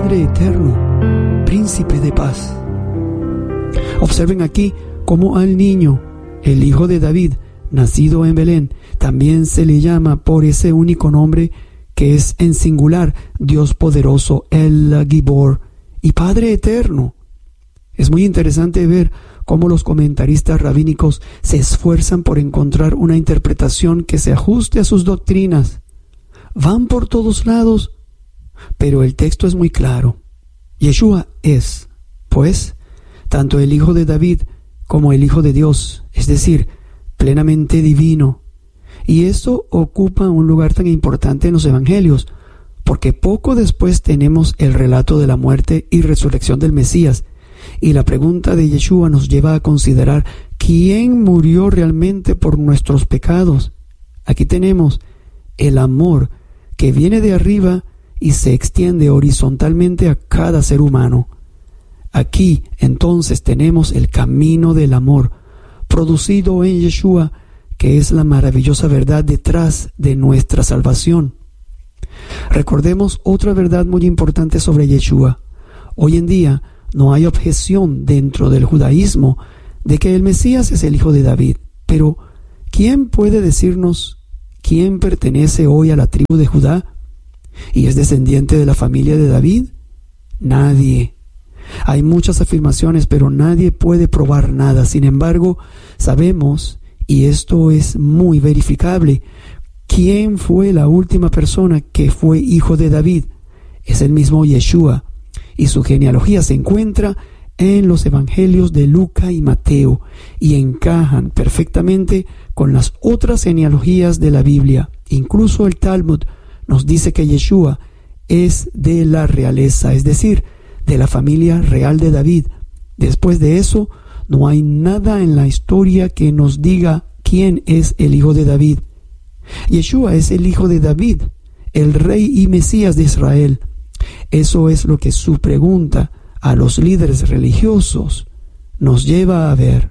Padre eterno, príncipe de paz. Observen aquí cómo al niño, el hijo de David, nacido en Belén, también se le llama por ese único nombre que es en singular, Dios poderoso, el Gibor y Padre eterno. Es muy interesante ver cómo los comentaristas rabínicos se esfuerzan por encontrar una interpretación que se ajuste a sus doctrinas. Van por todos lados, pero el texto es muy claro. Yeshua es, pues, tanto el Hijo de David como el Hijo de Dios, es decir, plenamente divino. Y eso ocupa un lugar tan importante en los Evangelios, porque poco después tenemos el relato de la muerte y resurrección del Mesías, y la pregunta de Yeshua nos lleva a considerar quién murió realmente por nuestros pecados. Aquí tenemos el amor que viene de arriba y se extiende horizontalmente a cada ser humano. Aquí entonces tenemos el camino del amor, producido en Yeshua, que es la maravillosa verdad detrás de nuestra salvación. Recordemos otra verdad muy importante sobre Yeshua. Hoy en día no hay objeción dentro del judaísmo de que el Mesías es el hijo de David. Pero, ¿quién puede decirnos quién pertenece hoy a la tribu de Judá y es descendiente de la familia de David? Nadie. Hay muchas afirmaciones, pero nadie puede probar nada. Sin embargo, sabemos, y esto es muy verificable, quién fue la última persona que fue hijo de David. Es el mismo Yeshua, y su genealogía se encuentra en los evangelios de Lucas y Mateo, y encajan perfectamente con las otras genealogías de la Biblia. Incluso el Talmud nos dice que Yeshua es de la realeza, es decir, de la familia real de David. Después de eso, no hay nada en la historia que nos diga quién es el hijo de David. Yeshua es el hijo de David, el rey y Mesías de Israel. Eso es lo que su pregunta a los líderes religiosos nos lleva a ver.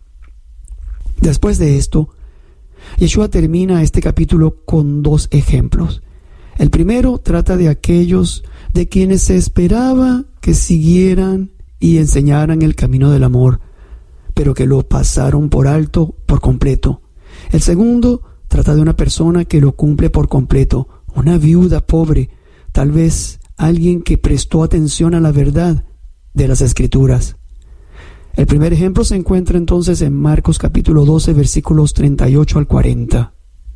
Después de esto, Yeshua termina este capítulo con dos ejemplos. El primero trata de aquellos de quienes se esperaba que siguieran y enseñaran el camino del amor, pero que lo pasaron por alto por completo. El segundo trata de una persona que lo cumple por completo, una viuda pobre, tal vez alguien que prestó atención a la verdad de las Escrituras. El primer ejemplo se encuentra entonces en Marcos capítulo 12, versículos 38 al 40.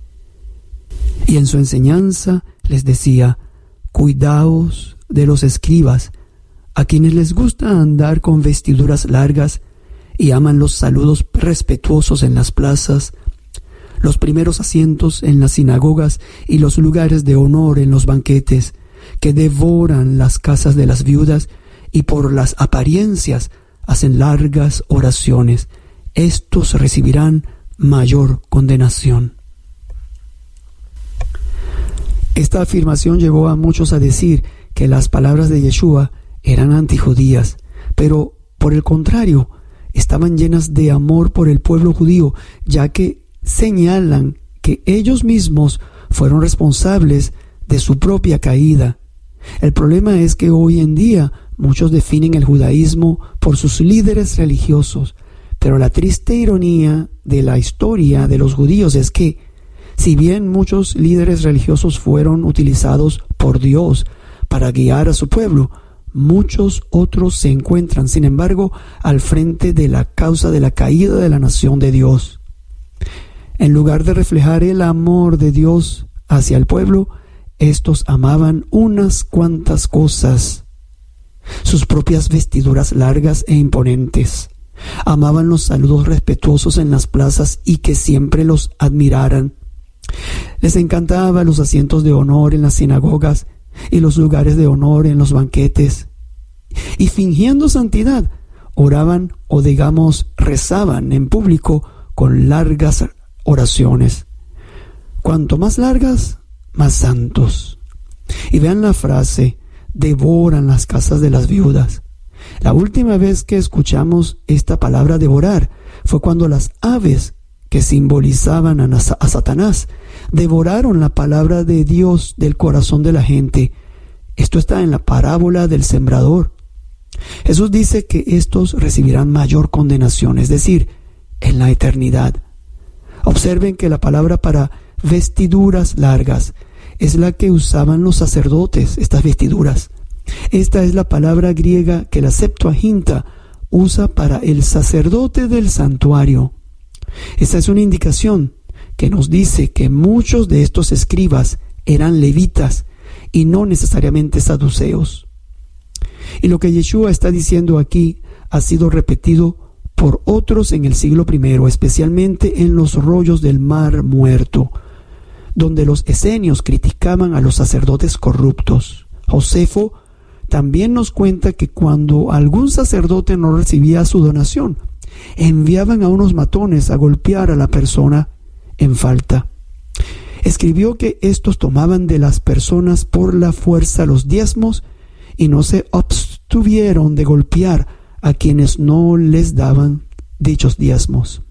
Y en su enseñanza les decía: cuidaos de los escribas, a quienes les gusta andar con vestiduras largas y aman los saludos respetuosos en las plazas, los primeros asientos en las sinagogas y los lugares de honor en los banquetes, que devoran las casas de las viudas y por las apariencias hacen largas oraciones. Estos recibirán mayor condenación. Esta afirmación llevó a muchos a decir que las palabras de Yeshua eran antijudías, pero por el contrario, estaban llenas de amor por el pueblo judío, ya que señalan que ellos mismos fueron responsables de su propia caída. El problema es que hoy en día muchos definen el judaísmo por sus líderes religiosos, pero la triste ironía de la historia de los judíos es que, si bien muchos líderes religiosos fueron utilizados por Dios para guiar a su pueblo, muchos otros se encuentran, sin embargo, al frente de la causa de la caída de la nación de Dios. En lugar de reflejar el amor de Dios hacia el pueblo, estos amaban unas cuantas cosas: sus propias vestiduras largas e imponentes. Amaban los saludos respetuosos en las plazas y que siempre los admiraran. Les encantaban los asientos de honor en las sinagogas y los lugares de honor en los banquetes. Y fingiendo santidad, oraban o rezaban en público con largas oraciones. Cuanto más largas, más santos. Y vean la frase: devoran las casas de las viudas. La última vez que escuchamos esta palabra devorar fue cuando las aves que simbolizaban a Satanás devoraron la palabra de Dios del corazón de la gente. Esto está en la parábola del sembrador. Jesús dice que estos recibirán mayor condenación, es decir, en la eternidad. Observen que la palabra para vestiduras largas es la que usaban los sacerdotes, estas vestiduras. Esta es la palabra griega que la Septuaginta usa para el sacerdote del santuario. Esta es una indicación que nos dice que muchos de estos escribas eran levitas y no necesariamente saduceos. Y lo que Yeshua está diciendo aquí ha sido repetido por otros en el siglo I, especialmente en los rollos del Mar Muerto, donde los esenios criticaban a los sacerdotes corruptos. Josefo también nos cuenta que cuando algún sacerdote no recibía su donación, enviaban a unos matones a golpear a la persona en falta. Escribió que estos tomaban de las personas por la fuerza los diezmos y no se abstuvieron de golpear a quienes no les daban dichos diezmos.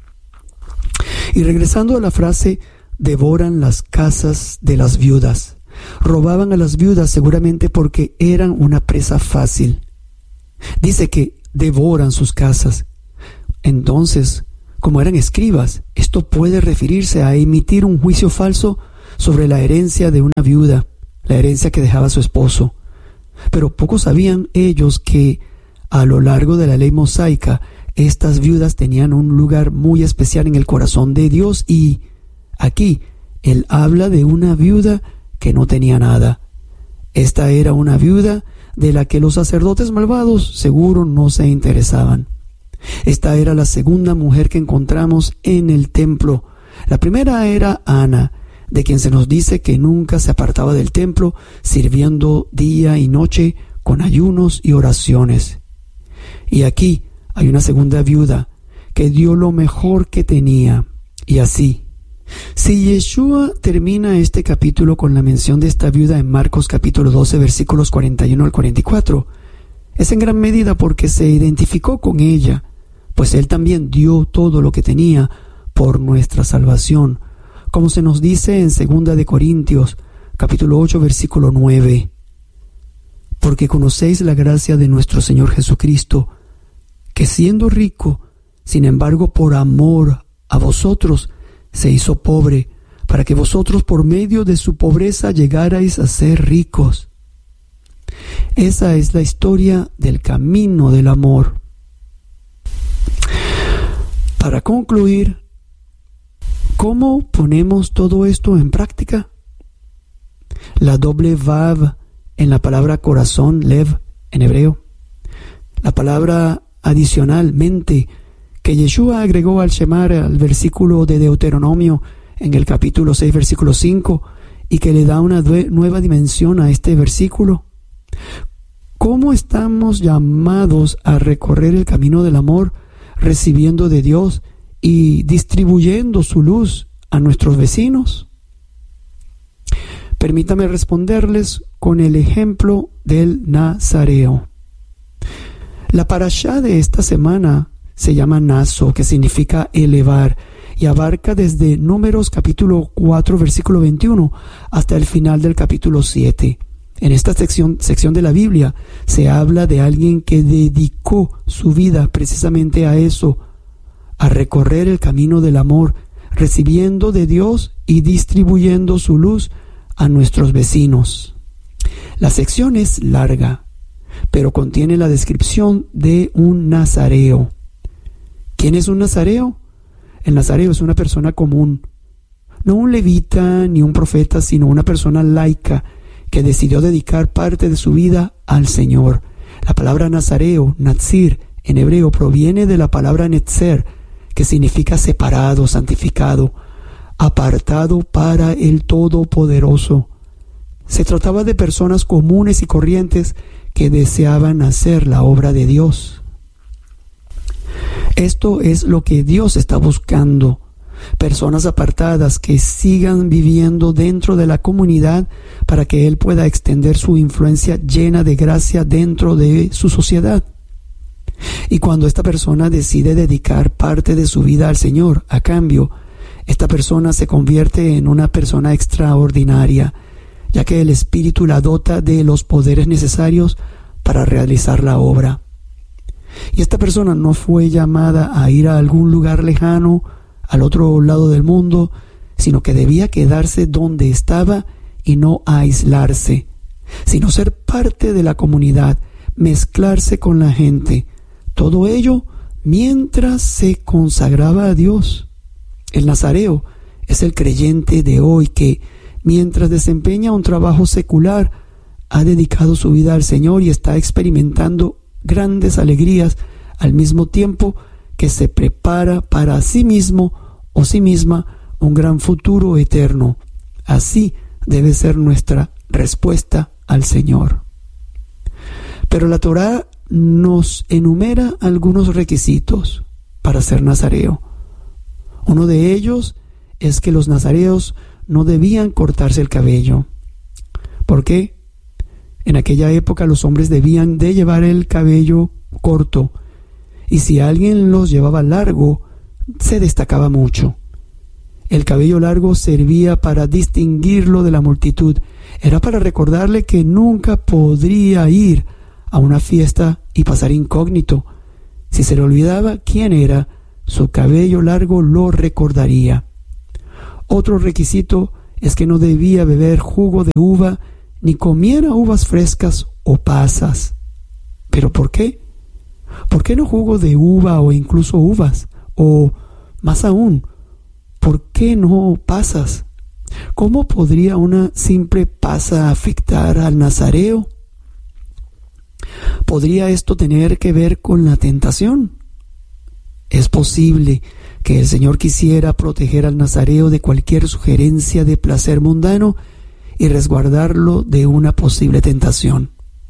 Y regresando a la frase, devoran las casas de las viudas. Robaban a las viudas seguramente porque eran una presa fácil. Dice que devoran sus casas. Entonces, como eran escribas, esto puede referirse a emitir un juicio falso sobre la herencia de una viuda, la herencia que dejaba su esposo. Pero pocos sabían ellos que a lo largo de la ley mosaica, estas viudas tenían un lugar muy especial en el corazón de Dios, y aquí él habla de una viuda que no tenía nada. Esta era una viuda de la que los sacerdotes malvados seguro no se interesaban. Esta era la segunda mujer que encontramos en el templo. La primera era Ana, de quien se nos dice que nunca se apartaba del templo, sirviendo día y noche con ayunos y oraciones. Y aquí hay una segunda viuda que dio lo mejor que tenía. Y así, si Yeshua termina este capítulo con la mención de esta viuda en Marcos capítulo 12, versículos 41 al 44, es en gran medida porque se identificó con ella, pues él también dio todo lo que tenía por nuestra salvación, como se nos dice en 2 de Corintios capítulo 8, versículo 9. Porque conocéis la gracia de nuestro Señor Jesucristo, que siendo rico, sin embargo por amor a vosotros, se hizo pobre, para que vosotros por medio de su pobreza llegarais a ser ricos. Esa es la historia del camino del amor. Para concluir, ¿cómo ponemos todo esto en práctica? La doble vav en la palabra corazón, lev, en hebreo. La palabra adicionalmente que Yeshua agregó al Shemar, al versículo de Deuteronomio en el capítulo 6, versículo 5, y que le da una nueva dimensión a este versículo. ¿Cómo estamos llamados a recorrer el camino del amor, recibiendo de Dios y distribuyendo su luz a nuestros vecinos? Permítame responderles con el ejemplo del Nazareo. La parashá de esta semana se llama Naso, que significa elevar, y abarca desde Números capítulo 4, versículo 21, hasta el final del capítulo 7. En esta sección de la Biblia se habla de alguien que dedicó su vida precisamente a eso, a recorrer el camino del amor, recibiendo de Dios y distribuyendo su luz a nuestros vecinos. La sección es larga, pero contiene la descripción de un nazareo. ¿Quién es un nazareo? El nazareo es una persona común, no un levita ni un profeta, sino una persona laica que decidió dedicar parte de su vida al Señor. La palabra nazareo, natsir, en hebreo proviene de la palabra netzer, que significa separado, santificado, apartado para el Todopoderoso. Se trataba de personas comunes y corrientes que deseaban hacer la obra de Dios. Esto es lo que Dios está buscando. Personas apartadas que sigan viviendo dentro de la comunidad para que Él pueda extender su influencia llena de gracia dentro de su sociedad. Y cuando esta persona decide dedicar parte de su vida al Señor, a cambio, esta persona se convierte en una persona extraordinaria, ya que el Espíritu la dota de los poderes necesarios para realizar la obra. Y esta persona no fue llamada a ir a algún lugar lejano, al otro lado del mundo, sino que debía quedarse donde estaba y no aislarse, sino ser parte de la comunidad, mezclarse con la gente. Todo ello mientras se consagraba a Dios. El nazareo es el creyente de hoy que, mientras desempeña un trabajo secular, ha dedicado su vida al Señor y está experimentando grandes alegrías al mismo tiempo que se prepara para sí mismo o sí misma un gran futuro eterno. Así debe ser nuestra respuesta al Señor. Pero la Torá nos enumera algunos requisitos para ser nazareo. Uno de ellos es que los nazareos no debían cortarse el cabello. ¿Por qué? En aquella época los hombres debían de llevar el cabello corto, y si alguien los llevaba largo, se destacaba mucho. El cabello largo servía para distinguirlo de la multitud. Era para recordarle que nunca podría ir a una fiesta y pasar incógnito. Si se le olvidaba quién era, su cabello largo lo recordaría. Otro requisito es que no debía beber jugo de uva ni comiera uvas frescas o pasas. ¿Pero por qué? ¿Por qué no jugo de uva o incluso uvas? O, más aún, ¿por qué no pasas? ¿Cómo podría una simple pasa afectar al nazareo? ¿Podría esto tener que ver con la tentación? Es posible que el Señor quisiera proteger al nazareo de cualquier sugerencia de placer mundano y resguardarlo de una posible tentación.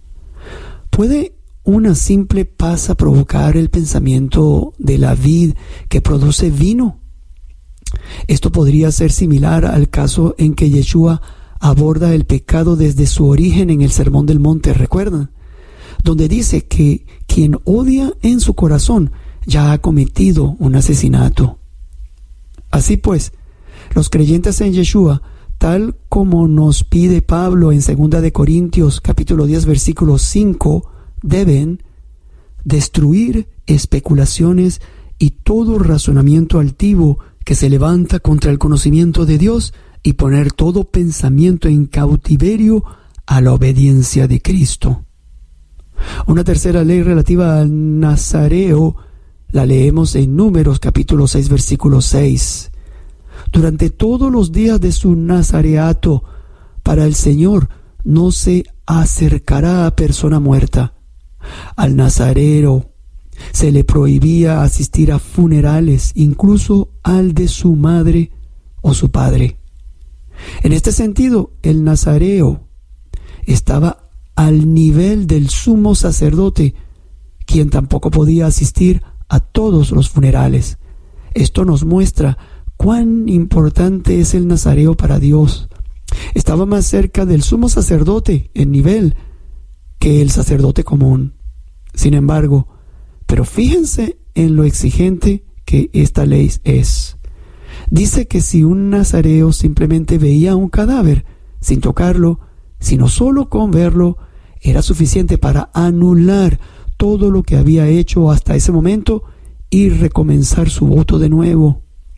¿Puede una simple pasa provocar el pensamiento de la vid que produce vino? Esto podría ser similar al caso en que Yeshua aborda el pecado desde su origen en el Sermón del Monte, ¿recuerdan? Donde dice que quien odia en su corazón ya ha cometido un asesinato. Así pues, los creyentes en Yeshua, tal como nos pide Pablo en 2 de Corintios capítulo 10 versículo 5, deben destruir especulaciones y todo razonamiento altivo que se levanta contra el conocimiento de Dios y poner todo pensamiento en cautiverio a la obediencia de Cristo. Una tercera ley relativa al nazareo la leemos en Números capítulo 6 versículo 6. Durante todos los días de su nazareato, para el Señor no se acercará a persona muerta. Al nazareo se le prohibía asistir a funerales, incluso al de su madre o su padre. En este sentido, el nazareo estaba al nivel del sumo sacerdote, quien tampoco podía asistir a todos los funerales. Esto nos muestra cuán importante es el nazareo para Dios. Estaba más cerca del sumo sacerdote en nivel que el sacerdote común. Sin embargo, pero fíjense en lo exigente que esta ley es. Dice que si un nazareo simplemente veía un cadáver sin tocarlo, sino solo con verlo, era suficiente para anular todo lo que había hecho hasta ese momento y recomenzar su voto de nuevo.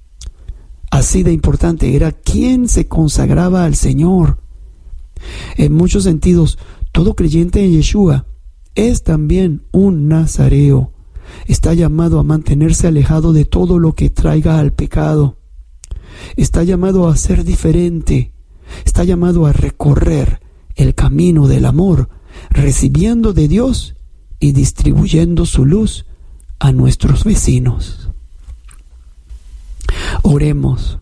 Así de importante era quién se consagraba al Señor. En muchos sentidos, todo creyente en Yeshua es también un nazareo. Está llamado a mantenerse alejado de todo lo que traiga al pecado. Está llamado a ser diferente. Está llamado a recorrer el camino del amor, recibiendo de Dios y distribuyendo su luz a nuestros vecinos. Oremos.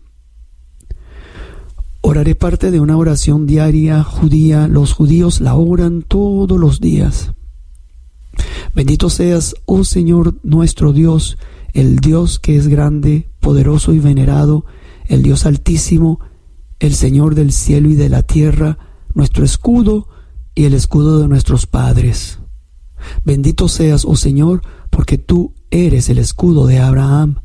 Oraré parte de una oración diaria judía. Los judíos la oran todos los días. Bendito seas, oh Señor nuestro Dios, el Dios que es grande, poderoso y venerado, el Dios altísimo, el Señor del cielo y de la tierra, nuestro escudo y el escudo de nuestros padres. Bendito seas, oh Señor, porque tú eres el escudo de Abraham.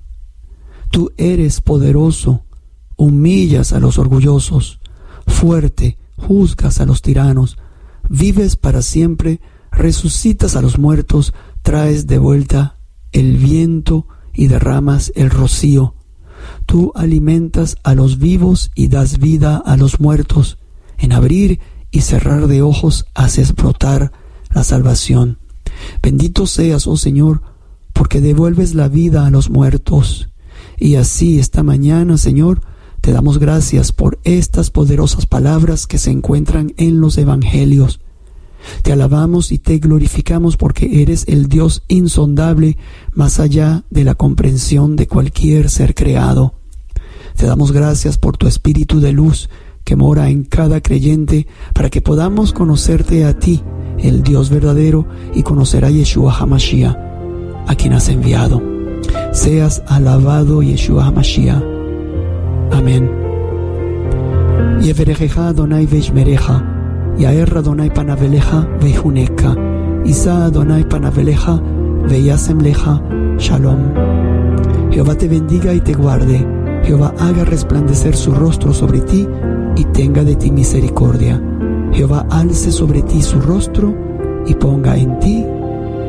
Tú eres poderoso, humillas a los orgullosos, fuerte, juzgas a los tiranos, vives para siempre, resucitas a los muertos, traes de vuelta el viento y derramas el rocío. Tú alimentas a los vivos y das vida a los muertos. En abrir y cerrar de ojos haces brotar la salvación. Bendito seas, oh Señor, porque devuelves la vida a los muertos. Y así esta mañana, Señor, te damos gracias por estas poderosas palabras que se encuentran en los evangelios. Te alabamos y te glorificamos porque eres el Dios insondable, más allá de la comprensión de cualquier ser creado. Te damos gracias por tu Espíritu de luz que mora en cada creyente para que podamos conocerte a ti, el Dios verdadero, y conocer a Yeshua HaMashiach, a quien has enviado. Seas alabado, Yeshua HaMashiach. Amén. Yeverejeja Adonai veishmereja, Yaer Adonai panaveleja veihuneka, Isa Adonai panaveleja veyasemleja. Shalom. Jehová te bendiga y te guarde. Jehová haga resplandecer su rostro sobre ti y tenga de ti misericordia. Jehová alce sobre ti su rostro y ponga en ti